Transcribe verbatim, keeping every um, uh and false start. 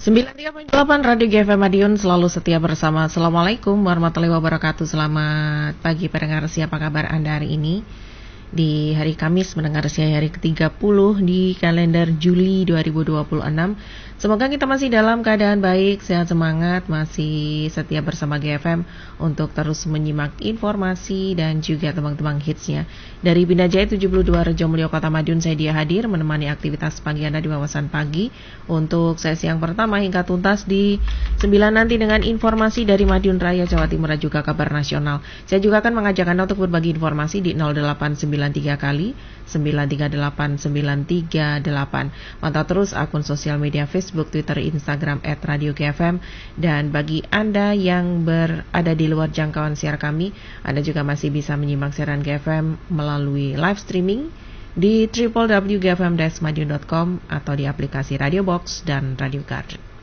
sembilan puluh tiga koma delapan Radio G F M Madiun selalu setia bersama. Assalamualaikum warahmatullahi wabarakatuh. Selamat pagi pendengar, siapa kabar Anda hari ini? Di hari Kamis mendengar siang hari ke tiga puluh di kalender Juli dua ribu dua puluh enam. Semoga kita masih dalam keadaan baik, sehat semangat, masih setia bersama G F M untuk terus menyimak informasi dan juga tembang-tembang hitsnya. Dari Bina Jaya tujuh puluh dua Rejo Mulyo Kota Madiun, saya dia hadir menemani aktivitas pagi Anda di wawasan pagi untuk sesi yang pertama hingga tuntas di sembilan nanti dengan informasi dari Madiun Raya, Jawa Timur dan juga kabar nasional. Saya juga akan mengajak Anda untuk berbagi informasi di nol delapan sembilan tiga kali sembilan tiga delapan sembilan tiga delapan. Mantau terus akun sosial media Facebook, Twitter, Instagram et radio G F M. Dan bagi Anda yang berada di luar jangkauan siar kami, Anda juga masih bisa menyimak siaran G F M melalui live streaming di w w w titik g f m dash madiun titik com atau di aplikasi Radio Box dan Radio Garden.